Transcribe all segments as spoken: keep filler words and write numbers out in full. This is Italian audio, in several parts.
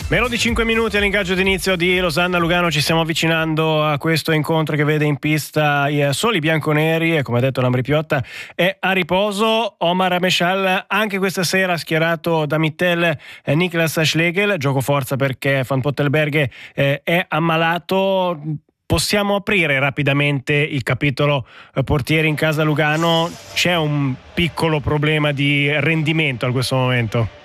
Meno di cinque minuti all'ingaggio d'inizio di Losanna-Lugano, ci stiamo avvicinando a questo incontro che vede in pista i soli bianconeri e, come ha detto Lambri Piotta, è a riposo. Omar Meshal anche questa sera schierato da Mittel eh, Niklas Schlegel, gioco forza perché Van Pottelberghe eh, è ammalato. Possiamo aprire rapidamente il capitolo eh, portieri in casa Lugano? C'è un piccolo problema di rendimento a questo momento?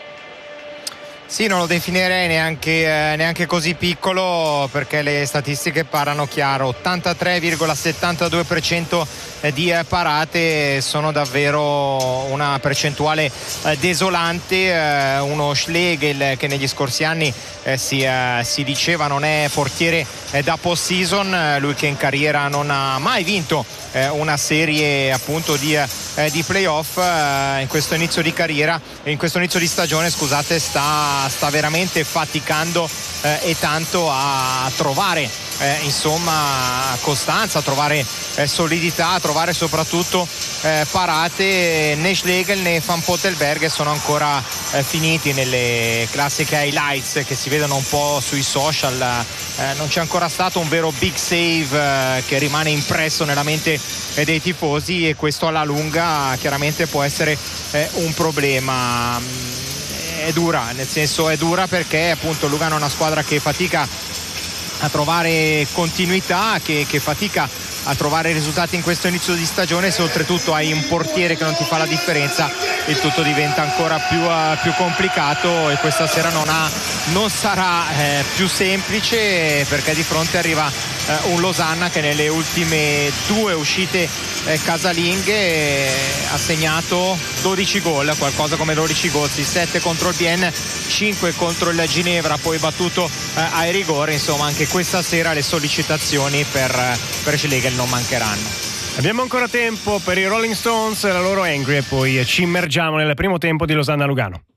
Sì, non lo definirei neanche, eh, neanche così piccolo, perché le statistiche parlano chiaro. Ottantatré virgola settantadue per cento di parate sono davvero una percentuale eh, desolante. Eh, uno Schlegel che negli scorsi anni eh, si, eh, si diceva non è portiere eh, da post-season, eh, lui che in carriera non ha mai vinto eh, una serie appunto di, eh, di playoff, eh, in questo inizio di carriera, in questo inizio di stagione, scusate, sta sta veramente faticando eh, e tanto a trovare eh, insomma costanza, a trovare eh, solidità, a trovare soprattutto eh, parate. Né Schlegel né Van Pottelberghe sono ancora eh, finiti nelle classiche highlights che si vedono un po' sui social. Eh, non c'è ancora stato un vero big save eh, che rimane impresso nella mente eh, dei tifosi, e questo alla lunga chiaramente può essere eh, un problema. È dura, nel senso è dura perché appunto Lugano è una squadra che fatica a trovare continuità, che, che fatica a trovare risultati in questo inizio di stagione. Se oltretutto hai un portiere che non ti fa la differenza, il tutto diventa ancora più, uh, più complicato, e questa sera non, ha, non sarà eh, più semplice, perché di fronte arriva eh, un Losanna che nelle ultime due uscite eh, casalinghe eh, ha segnato dodici gol, qualcosa come dodici gol, sette contro il Bienne, cinque contro il Ginevra, poi battuto eh, ai rigori. Insomma, anche questa sera le sollecitazioni per, per Schlegel non mancheranno. Abbiamo ancora tempo per i Rolling Stones e la loro Angry, e poi ci immergiamo nel primo tempo di Losanna-Lugano.